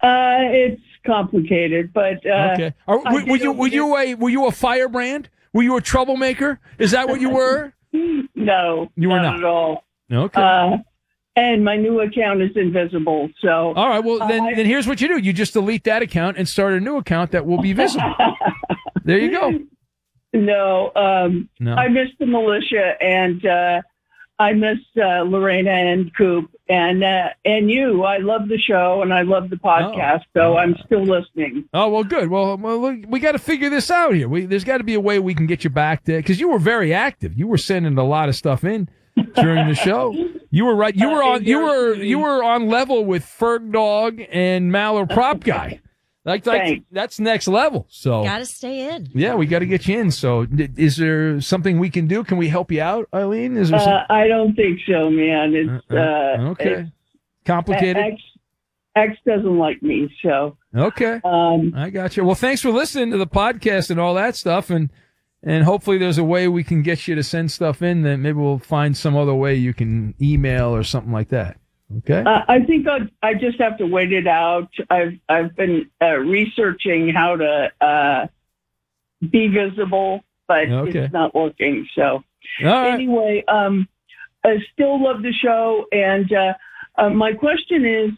It's complicated, but okay. Were you a firebrand? Were you a troublemaker? Is that what you were? No, you were not at all. Okay. And my new account is invisible. So all right. Well, then here's what you do: you just delete that account and start a new account that will be visible. There you go. No, I miss the militia, and I miss Lorena and Coop, and you. I love the show, and I love the podcast, so I'm still listening. Oh, well, good. Well, we got to figure this out here. There's got to be a way we can get you back there, because you were very active. You were sending a lot of stuff in during the show. You were right. You were on level with Ferg Dog and Maller Prop Guy. Like that's next level. So got to stay in. Yeah, we got to get you in. So, is there something we can do? Can we help you out, Eileen? Is there I don't think so, man. It's okay. It's, complicated. X doesn't like me, so okay. I got you. Well, thanks for listening to the podcast and all that stuff, and hopefully there's a way we can get you to send stuff in. That maybe we'll find some other way you can email or something like that. Okay. I think I just have to wait it out. I've been researching how to be visible, but it's not working. So anyway, I still love the show, and my question is,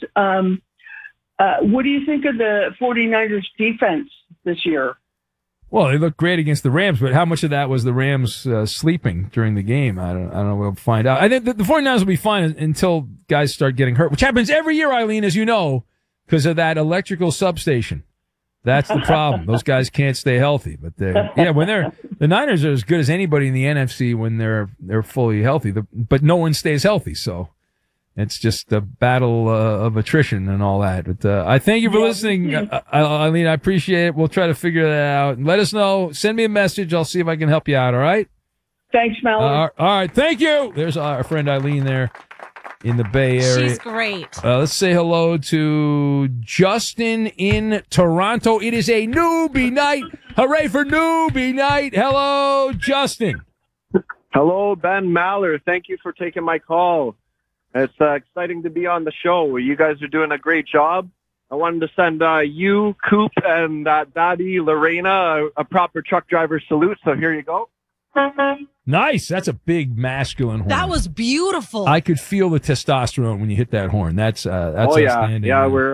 what do you think of the 49ers defense this year? Well, they looked great against the Rams, but how much of that was the Rams sleeping during the game? I don't know. We'll find out. I think the 49ers will be fine until guys start getting hurt, which happens every year, Eileen, as you know, because of that electrical substation. That's the problem. Those guys can't stay healthy. But the Niners are as good as anybody in the NFC when they're fully healthy. But no one stays healthy, so it's just a battle of attrition and all that. But I thank you for listening, Eileen. I appreciate it. We'll try to figure that out. Let us know. Send me a message. I'll see if I can help you out, all right? Thanks, Mallory. All right. Thank you. There's our friend Eileen there in the Bay Area. She's great. Let's say hello to Justin in Toronto. It is a newbie night. Hooray for newbie night. Hello, Justin. Hello, Ben Maller. Thank you for taking my call. It's exciting to be on the show. You guys are doing a great job. I wanted to send you, Coop, and that baddie, Lorena, a proper truck driver salute. So here you go. Nice. That's a big masculine horn. That was beautiful. I could feel the testosterone when you hit that horn. That's outstanding. Yeah, we're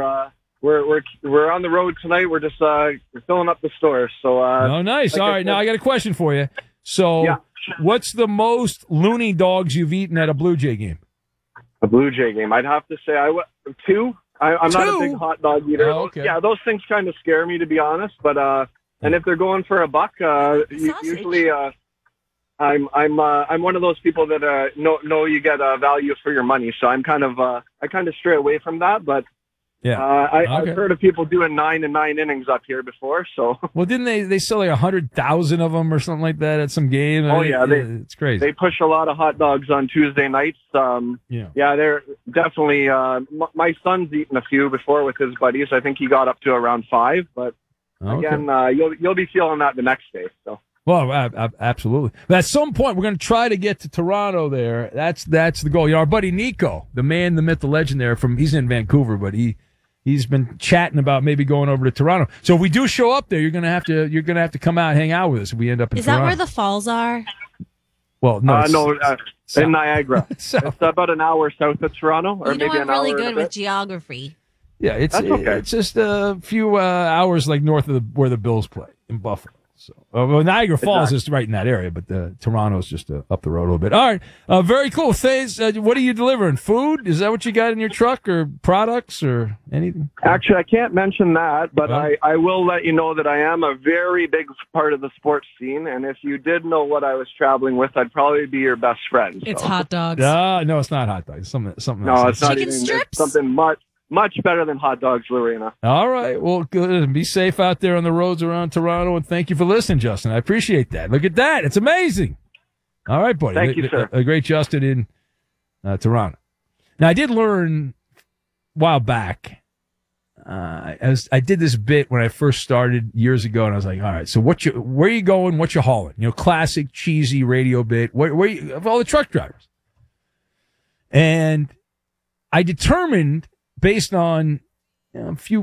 on the road tonight. We're just we're filling up the store. So nice. All right, now I got a question for you. So, what's the most loony dogs you've eaten at a Blue Jay game? A Blue Jay game. I'd have to say two. I'm not a big hot dog eater. Oh, okay. Yeah, those things kind of scare me, to be honest. But and if they're going for a buck, usually I'm one of those people that know you get value for your money. So I'm kind of I stray away from that. But I've heard of people doing 9 innings up here before. So well, didn't they sell like 100,000 of them or something like that at some game? It's crazy. They push a lot of hot dogs on Tuesday nights. They're definitely. My son's eaten a few before with his buddies. I think he got up to around 5. But again, you'll be feeling that the next day. So. Well, absolutely. But at some point, we're going to try to get to Toronto there. That's the goal. Our buddy Nico, the man, the myth, the legend there, he's in Vancouver, but he's been chatting about maybe going over to Toronto. So if we do show up there, you're going to have to come out and hang out with us if we end up in Toronto. Is that where the falls are? Well, no. In Niagara. It's about an hour south of Toronto, or maybe an hour. I'm really good with geography. Yeah, it's okay. It's just a few hours like north of where the Bills play in Buffalo. So Niagara Falls is right in that area, but Toronto's just up the road a little bit. All right, very cool. Faze, what are you delivering? Food? Is that what you got in your truck, or products, or anything? Actually, I can't mention that, but I will let you know that I am a very big part of the sports scene, and if you did know what I was traveling with, I'd probably be your best friend. It's hot dogs. No, it's not hot dogs. Something no, else. It's not chicken even. strips? It's something much better than hot dogs, Lorena. All right. Well, good. Be safe out there on the roads around Toronto, and thank you for listening, Justin. I appreciate that. Look at that. It's amazing. All right, buddy. Thank you, sir. A great Justin in Toronto. Now, I did learn a while back, I did this bit when I first started years ago, and I was like, all right, so where are you going? What you hauling? Classic, cheesy radio bit. Where you, of all the truck drivers. And I determined, based on a few